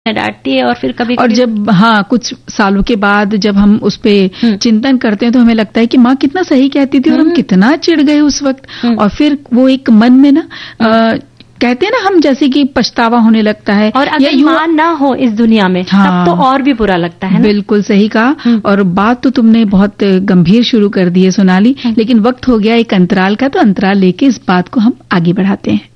डांटती है और फिर कभी और जब कुछ सालों के बाद जब हम उस पे चिंतन करते हैं तो हमें लगता है कि माँ कितना सही कहती थी और हम कितना चिढ़ गए उस वक्त। और फिर वो एक मन में ना कहते हैं ना हम जैसे कि पछतावा होने लगता है। और अगर माँ ना हो इस दुनिया में तब तो और भी बुरा लगता है ना। बिल्कुल सही कहा। और बात तो तुमने बहुत गंभीर शुरू कर दी है सोनाली, लेकिन वक्त हो गया एक अंतराल का, तो अंतराल लेके इस बात को हम आगे बढ़ाते हैं।